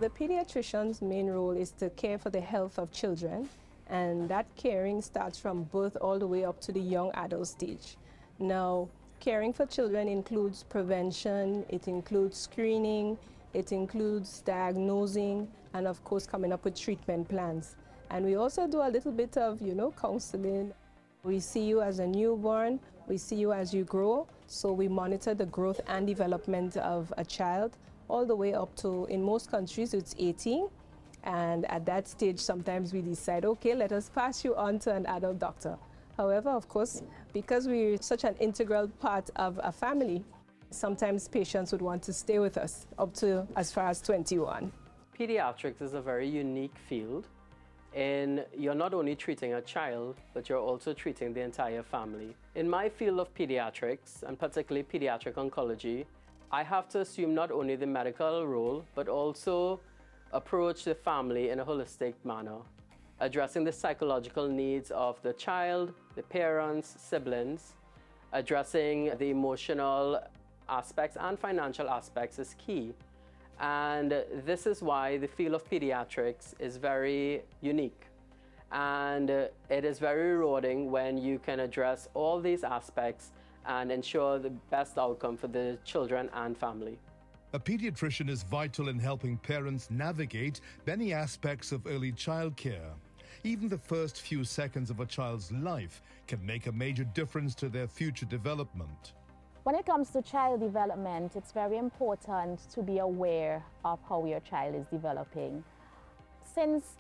The pediatrician's main role is to care for the health of children, and that caring starts from birth all the way up to the young adult stage. Now, caring for children includes prevention, it includes screening, it includes diagnosing, and of course coming up with treatment plans. And we also do a little bit of, counseling. We see you as a newborn, we see you as you grow, so we monitor the growth and development of a child all the way up to, in most countries, it's 18. And at that stage, sometimes we decide, okay, let us pass you on to an adult doctor. However, of course, because we're such an integral part of a family, sometimes patients would want to stay with us up to as far as 21. Pediatrics is a very unique field, and you're not only treating a child, but you're also treating the entire family. In my field of pediatrics, and particularly pediatric oncology, I have to assume not only the medical role, but also approach the family in a holistic manner, addressing the psychological needs of the child, the parents, siblings. Addressing the emotional aspects and financial aspects is key. And this is why the field of pediatrics is very unique. And it is very rewarding when you can address all these aspects and ensure the best outcome for the children and family. A pediatrician is vital in helping parents navigate many aspects of early childcare. Even the first few seconds of a child's life can make a major difference to their future development. When it comes to child development, it's very important to be aware of how your child is developing. Since